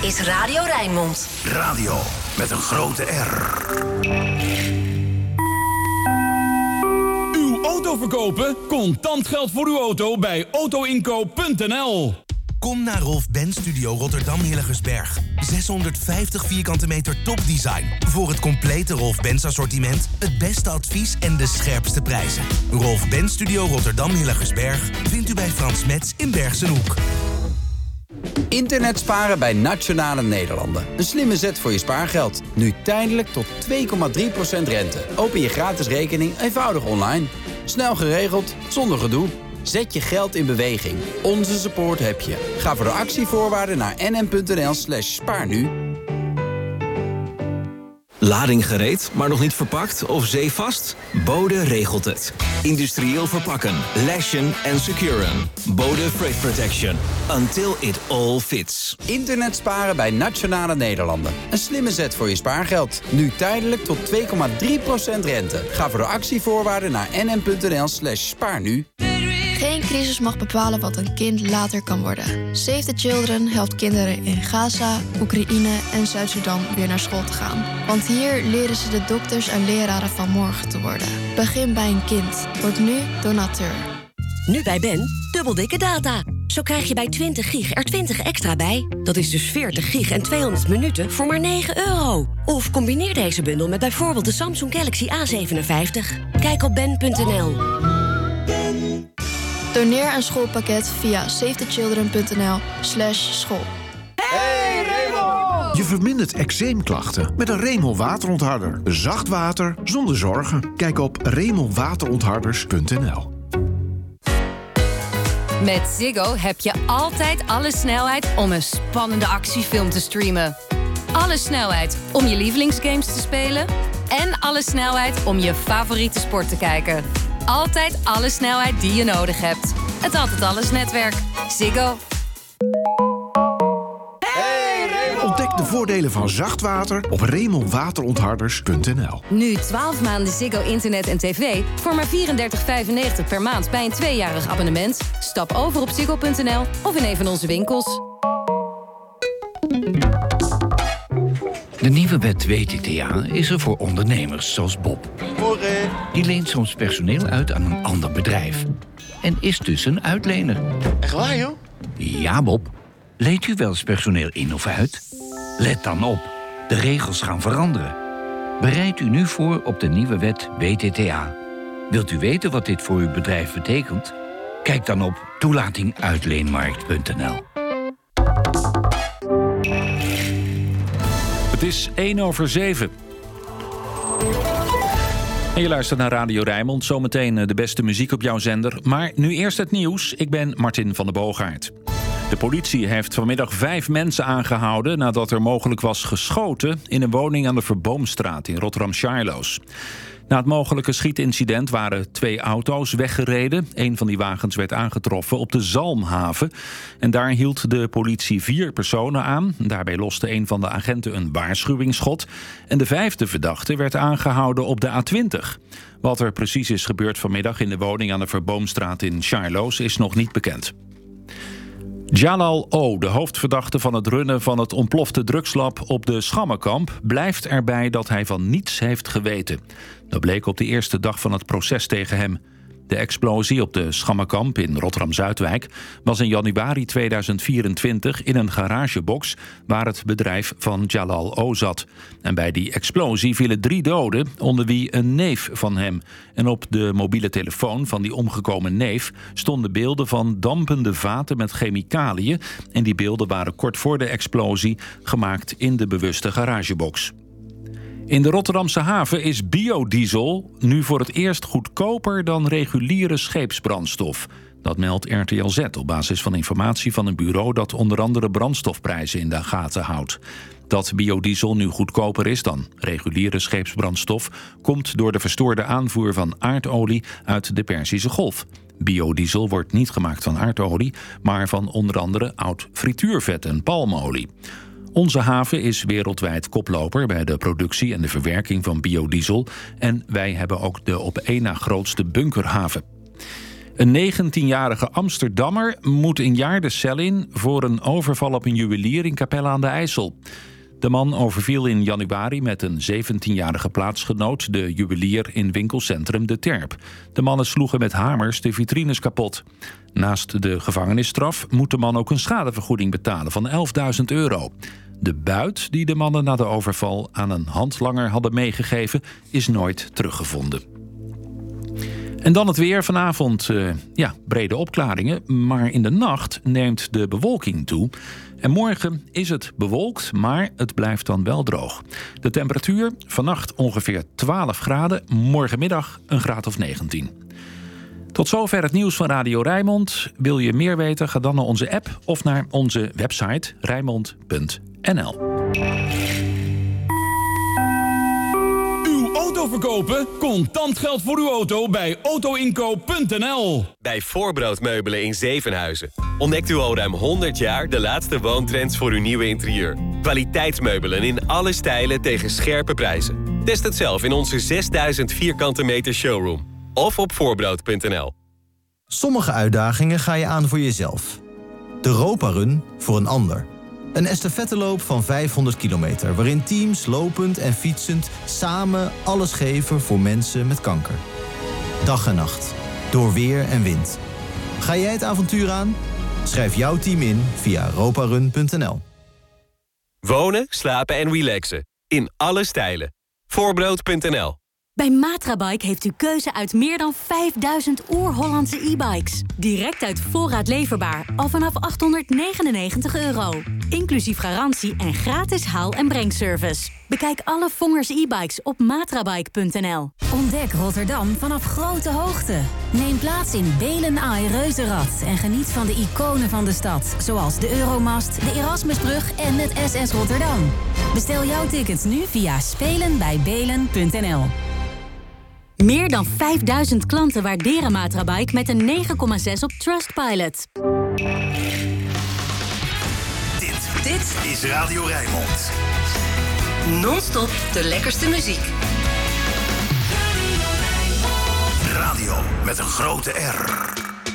is Radio Rijnmond. Radio met een grote R. Uw auto verkopen? Contant geld voor uw auto bij autoinkoop.nl. Kom naar Rolf Benz Studio Rotterdam-Hillegersberg. 650 vierkante meter topdesign. Voor het complete Rolf Benz assortiment, het beste advies en de scherpste prijzen. Rolf Benz Studio Rotterdam-Hillegersberg vindt u bij Frans Metz in Bergsenhoek. Internet sparen bij Nationale Nederlanden. Een slimme zet voor je spaargeld. Nu tijdelijk tot 2,3% rente. Open je gratis rekening eenvoudig online. Snel geregeld, zonder gedoe. Zet je geld in beweging. Onze support heb je. Ga voor de actievoorwaarden naar nm.nl/spaarnu. Lading gereed, maar nog niet verpakt of zeevast? Bode regelt het. Industrieel verpakken, lashen en securen. Bode Freight Protection. Until it all fits. Internet sparen bij Nationale Nederlanden. Een slimme zet voor je spaargeld. Nu tijdelijk tot 2,3% rente. Ga voor de actievoorwaarden naar nm.nl/spaarnu. Geen crisis mag bepalen wat een kind later kan worden. Save the Children helpt kinderen in Gaza, Oekraïne en Zuid-Sudan weer naar school te gaan. Want hier leren ze de dokters en leraren van morgen te worden. Begin bij een kind. Word nu donateur. Nu bij Ben, dubbel dikke data. Zo krijg je bij 20 gig er 20 extra bij. Dat is dus 40 gig en 200 minuten voor maar €9. Of combineer deze bundel met bijvoorbeeld de Samsung Galaxy A57. Kijk op ben.nl. Doneer een schoolpakket via safethechildren.nl/school. Hey Remel! Je vermindert eczeemklachten met een Remel waterontharder. Zacht water zonder zorgen. Kijk op remelwaterontharders.nl. Met Ziggo heb je altijd alle snelheid om een spannende actiefilm te streamen. Alle snelheid om je lievelingsgames te spelen. En alle snelheid om je favoriete sport te kijken. Altijd alle snelheid die je nodig hebt. Het Altijd Alles netwerk. Ziggo. Ontdek de voordelen van zacht water op remelwaterontharders.nl. Nu 12 maanden Ziggo internet en tv voor maar €34,95 per maand bij een 2-jarig abonnement. Stap over op ziggo.nl of in een van onze winkels. De nieuwe wet WTTA is er voor ondernemers zoals Bob. Die leent soms personeel uit aan een ander bedrijf. En is dus een uitlener. Echt waar, joh? Ja, Bob. Leent u wel eens personeel in of uit? Let dan op. De regels gaan veranderen. Bereid u nu voor op de nieuwe wet WTTA. Wilt u weten wat dit voor uw bedrijf betekent? Kijk dan op toelatinguitleenmarkt.nl. Het is 6:01. En je luistert naar Radio Rijnmond. Zometeen de beste muziek op jouw zender. Maar nu eerst het nieuws. Ik ben Martin van der Boogaard. De politie heeft vanmiddag 5 mensen aangehouden nadat er mogelijk was geschoten in een woning aan de Verboomstraat in Rotterdam-Charloes. Na het mogelijke schietincident waren 2 auto's weggereden. Een van die wagens werd aangetroffen op de Zalmhaven. En daar hield de politie 4 personen aan. Daarbij loste een van de agenten een waarschuwingsschot. En de 5e verdachte werd aangehouden op de A20. Wat er precies is gebeurd vanmiddag in de woning aan de Verboomstraat in Charloes is nog niet bekend. Jalal O., de hoofdverdachte van het runnen van het ontplofte drugslab op de Schammenkamp, blijft erbij dat hij van niets heeft geweten. Dat bleek op de eerste dag van het proces tegen hem. De explosie op de Schammenkamp in Rotterdam-Zuidwijk was in januari 2024 in een garagebox waar het bedrijf van Jalal O. zat. En bij die explosie vielen 3 doden, onder wie een neef van hem. En op de mobiele telefoon van die omgekomen neef stonden beelden van dampende vaten met chemicaliën. En die beelden waren kort voor de explosie gemaakt in de bewuste garagebox. In de Rotterdamse haven is biodiesel nu voor het eerst goedkoper dan reguliere scheepsbrandstof. Dat meldt RTL Z op basis van informatie van een bureau dat onder andere brandstofprijzen in de gaten houdt. Dat biodiesel nu goedkoper is dan reguliere scheepsbrandstof komt door de verstoorde aanvoer van aardolie uit de Perzische Golf. Biodiesel wordt niet gemaakt van aardolie, maar van onder andere oud frituurvet en palmolie. Onze haven is wereldwijd koploper bij de productie en de verwerking van biodiesel. En wij hebben ook de op één na grootste bunkerhaven. Een 19-jarige Amsterdammer moet een jaar de cel in voor een overval op een juwelier in Capelle aan de IJssel. De man overviel in januari met een 17-jarige plaatsgenoot de juwelier in winkelcentrum De Terp. De mannen sloegen met hamers de vitrines kapot. Naast de gevangenisstraf moet de man ook een schadevergoeding betalen van €11.000. De buit die de mannen na de overval aan een handlanger hadden meegegeven is nooit teruggevonden. En dan het weer. Vanavond brede opklaringen, maar in de nacht neemt de bewolking toe. En morgen is het bewolkt, maar het blijft dan wel droog. De temperatuur vannacht ongeveer 12 graden, morgenmiddag een graad of 19. Tot zover het nieuws van Radio Rijnmond. Wil je meer weten, ga dan naar onze app of naar onze website rijnmond.nl. Auto verkopen? Contant geld voor uw auto bij autoinkoop.nl. Bij Voorbroodmeubelen in Zevenhuizen ontdekt u al ruim 100 jaar de laatste woontrends voor uw nieuwe interieur. Kwaliteitsmeubelen in alle stijlen tegen scherpe prijzen. Test het zelf in onze 6000 vierkante meter showroom of op voorbrood.nl. Sommige uitdagingen ga je aan voor jezelf. De Roparun voor een ander. Een estafetteloop van 500 kilometer... waarin teams lopend en fietsend samen alles geven voor mensen met kanker. Dag en nacht, door weer en wind. Ga jij het avontuur aan? Schrijf jouw team in via roparun.nl. Wonen, slapen en relaxen. In alle stijlen. Voorbrood.nl. Bij Matrabike heeft u keuze uit meer dan 5000 oer-Hollandse e-bikes. Direct uit voorraad leverbaar, al vanaf €899. Inclusief garantie en gratis haal- en brengservice. Bekijk alle Vongers e-bikes op matrabike.nl. Ontdek Rotterdam vanaf grote hoogte. Neem plaats in Belen Ai Reuzenrad en geniet van de iconen van de stad. Zoals de Euromast, de Erasmusbrug en het SS Rotterdam. Bestel jouw tickets nu via spelenbijbelen.nl. Meer dan 5000 klanten waarderen Matrabike met een 9,6 op Trustpilot. Dit is Radio Rijnmond. Non-stop de lekkerste muziek. Radio met een grote R.